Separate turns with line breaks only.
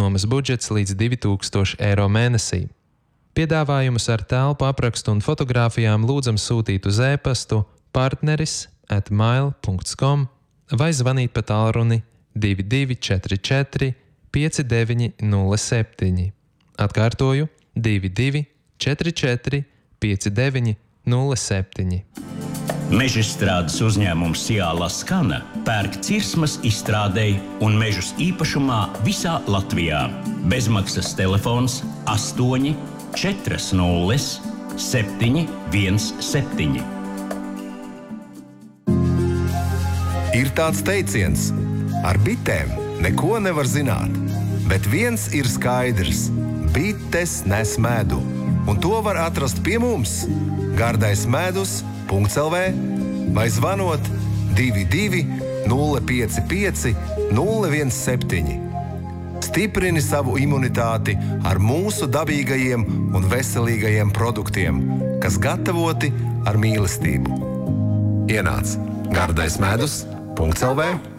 nomas budžets līdz 2000 eiro mēnesī. Piedāvājumus ar telpu aprakstu un fotogrāfijām lūdzam sūtīt uz e-pastu partneris@mail.com vai zvanīt pa tālruni 2244 5907. Atkārtoju 2244 5907.
Mežstrādes uzņēmums Ciāla Skana pērk cirsmas izstrādei un mežus īpašumā visā Latvijā. Bezmaksas telefons 8 40 717.
Ir tāds teiciens, ar bitēm neko nevar zināt, bet viens ir skaidrs – bites nes medu, un to var atrast pie mums gardaismedus.lv vai zvanot 22 055 017. Stiprini savu imunitāti ar mūsu dabīgajiem un veselīgajiem produktiem, kas gatavoti ar mīlestību. Ienāc gardaismedus.lv